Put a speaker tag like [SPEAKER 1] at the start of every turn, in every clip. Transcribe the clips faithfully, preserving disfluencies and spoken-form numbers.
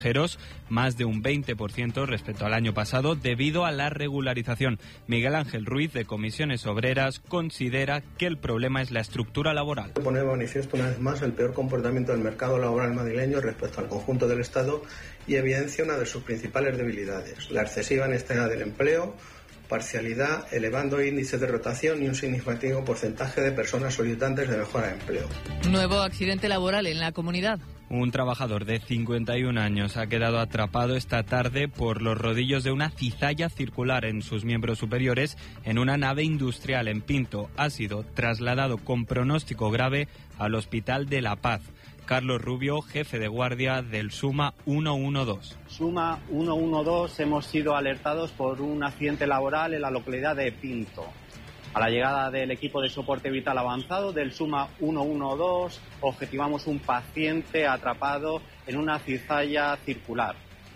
[SPEAKER 1] más de un veinte por ciento respecto al año pasado debido a la regularización. Miguel Ángel Ruiz, de Comisiones Obreras, considera que el problema es la estructura laboral.
[SPEAKER 2] Pone de manifiesto una vez más el peor comportamiento del mercado laboral madrileño respecto al conjunto del Estado y evidencia una de sus principales debilidades, la excesiva inestabilidad del empleo, parcialidad, elevando índice de rotación y un significativo porcentaje de personas solicitantes de mejora de empleo.
[SPEAKER 3] Nuevo accidente laboral en la comunidad.
[SPEAKER 1] Un trabajador de cincuenta y un años ha quedado atrapado esta tarde por los rodillos de una cizalla circular en sus miembros superiores en una nave industrial en Pinto. Ha sido trasladado con pronóstico grave al Hospital de La Paz. Carlos Rubio, jefe de guardia del Suma ciento doce.
[SPEAKER 4] Suma ciento doce, hemos sido alertados por un accidente laboral en la localidad de Pinto. A la llegada del equipo de soporte vital avanzado del Suma ciento doce, objetivamos un paciente atrapado en una cizalla circular.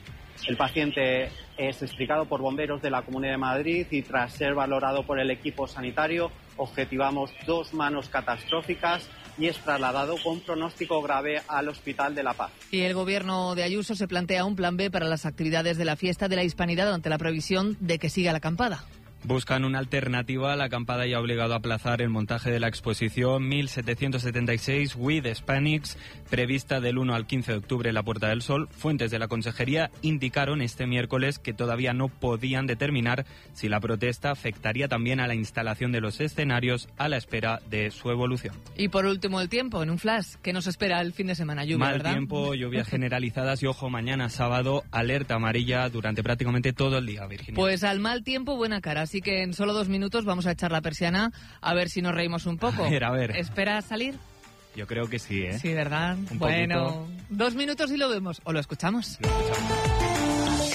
[SPEAKER 4] El paciente es explicado por bomberos de la Comunidad de Madrid y tras ser valorado por el equipo sanitario, objetivamos dos manos catastróficas y es trasladado con pronóstico grave al Hospital de La Paz.
[SPEAKER 3] Y el gobierno de Ayuso se plantea un plan B para las actividades de la fiesta de la Hispanidad ante la previsión de que siga la acampada.
[SPEAKER 1] Buscan una alternativa a la acampada y ha obligado a aplazar el montaje de la exposición mil setecientos setenta y seis With Hispanics, prevista del uno al quince de octubre en la Puerta del Sol. Fuentes de la Consejería indicaron este miércoles que todavía no podían determinar si la protesta afectaría también a la instalación de los escenarios a la espera de su evolución.
[SPEAKER 3] Y por último el tiempo, en un flash, ¿qué nos espera el fin de semana? Lluvia,
[SPEAKER 1] Mal
[SPEAKER 3] ¿verdad?
[SPEAKER 1] tiempo, lluvias generalizadas y ojo, mañana sábado, alerta amarilla durante prácticamente todo el día, Virginia.
[SPEAKER 3] Pues al mal tiempo, buena cara. Así que en solo dos minutos vamos a echar la persiana a ver si nos reímos un poco.
[SPEAKER 1] A ver, a ver.
[SPEAKER 3] ¿Esperas salir?
[SPEAKER 1] Yo creo que sí, ¿eh?
[SPEAKER 3] Sí, ¿verdad?
[SPEAKER 1] Un
[SPEAKER 3] bueno,
[SPEAKER 1] poquito.
[SPEAKER 3] Dos minutos y lo vemos. ¿O lo escuchamos?
[SPEAKER 1] Lo escuchamos.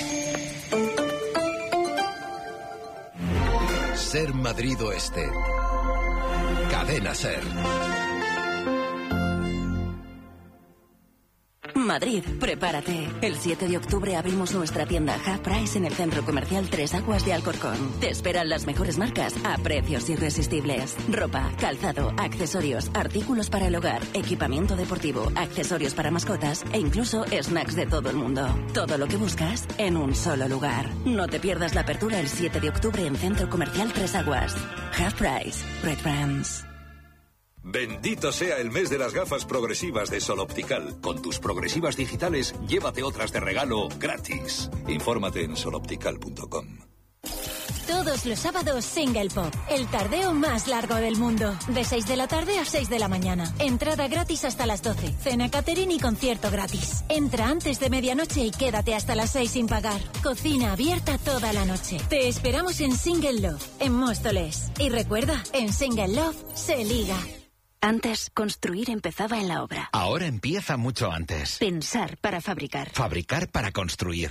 [SPEAKER 5] Ser Madrid Oeste. Cadena Ser.
[SPEAKER 6] Madrid, prepárate. El siete de octubre abrimos nuestra tienda Half Price en el Centro Comercial Tres Aguas de Alcorcón. Te esperan las mejores marcas a precios irresistibles. Ropa, calzado, accesorios, artículos para el hogar, equipamiento deportivo, accesorios para mascotas e incluso snacks de todo el mundo. Todo lo que buscas en un solo lugar. No te pierdas la apertura el siete de octubre en Centro Comercial Tres Aguas. Half Price. Great Brands.
[SPEAKER 7] Bendito sea el mes de las gafas progresivas de Sol Optical. Con tus progresivas digitales, llévate otras de regalo gratis. Infórmate en sol optical punto com.
[SPEAKER 8] Todos los sábados Single Pop, el tardeo más largo del mundo. De seis de la tarde a seis de la mañana. Entrada gratis hasta las doce. Cena catering y concierto gratis. Entra antes de medianoche y quédate hasta las seis sin pagar. Cocina abierta toda la noche. Te esperamos en Single Love, en Móstoles. Y recuerda, en Single Love se liga.
[SPEAKER 6] Antes, construir empezaba en la obra.
[SPEAKER 9] Ahora empieza mucho antes.
[SPEAKER 6] Pensar para fabricar.
[SPEAKER 9] Fabricar para construir.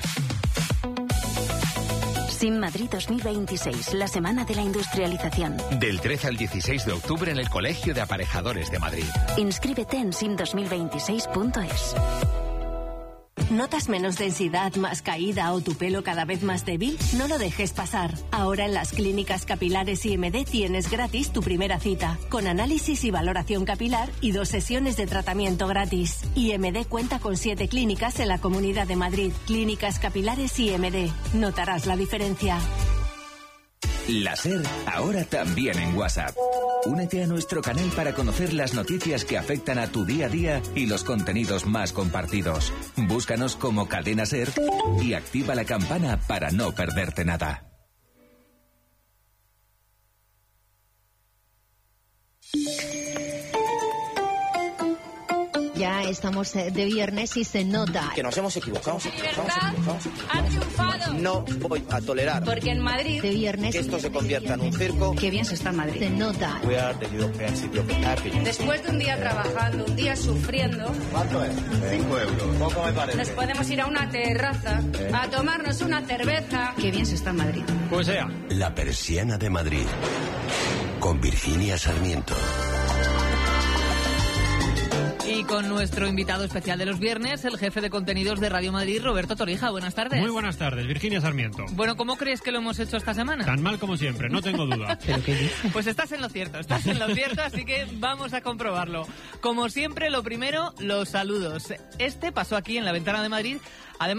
[SPEAKER 6] SIM Madrid dos mil veintiséis, la semana de la industrialización.
[SPEAKER 9] Del trece al dieciséis de octubre en el Colegio de Aparejadores de Madrid.
[SPEAKER 6] Inscríbete en sim dos mil veintiséis punto es.
[SPEAKER 10] ¿Notas menos densidad, más caída o tu pelo cada vez más débil? No lo dejes pasar. Ahora en las clínicas capilares I M D tienes gratis tu primera cita, con análisis y valoración capilar y dos sesiones de tratamiento gratis. I M D cuenta con siete clínicas en la Comunidad de Madrid. Clínicas capilares I M D. Notarás la diferencia.
[SPEAKER 11] La SER, ahora también en WhatsApp. Únete a nuestro canal para conocer las noticias que afectan a tu día a día y los contenidos más compartidos. Búscanos como Cadena SER y activa la campana para no perderte nada.
[SPEAKER 12] Ya estamos de viernes y se nota.
[SPEAKER 13] Que nos hemos equivocado. Nos equivocamos, equivocamos,
[SPEAKER 14] ha triunfado.
[SPEAKER 13] No voy a tolerar.
[SPEAKER 14] Porque en Madrid.
[SPEAKER 12] De viernes.
[SPEAKER 13] Que esto se convierta en un circo.
[SPEAKER 14] Qué bien se está en Madrid.
[SPEAKER 12] Se nota.
[SPEAKER 13] We are the European City of the Happiness.
[SPEAKER 14] Después de un día trabajando, un día sufriendo.
[SPEAKER 13] ¿Cuánto es? Cinco euros. Poco me parece.
[SPEAKER 14] Nos podemos ir a una terraza ¿Eh? a tomarnos una cerveza. Qué bien se está en Madrid.
[SPEAKER 1] Pues sea.
[SPEAKER 5] La Persiana de Madrid. Con Virginia Sarmiento.
[SPEAKER 3] Y con nuestro invitado especial de los viernes, el jefe de contenidos de Radio Madrid, Roberto Torija. Buenas tardes.
[SPEAKER 15] Muy buenas tardes, Virginia Sarmiento.
[SPEAKER 3] Bueno, ¿cómo crees que lo hemos hecho esta semana?
[SPEAKER 15] Tan mal como siempre, no tengo duda.
[SPEAKER 3] ¿Pero qué dices? Pues estás en lo cierto, estás en lo cierto, así que vamos a comprobarlo. Como siempre, lo primero, los saludos. Este pasó aquí en la Ventana de Madrid. Además,